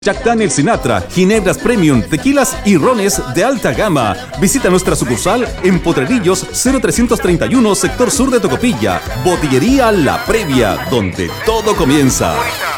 Jack Daniel's Sinatra, ginebras premium, tequilas y rones de alta gama. Visita nuestra sucursal en Potrerillos 0331, sector sur de Tocopilla. Botillería La Previa, donde todo comienza.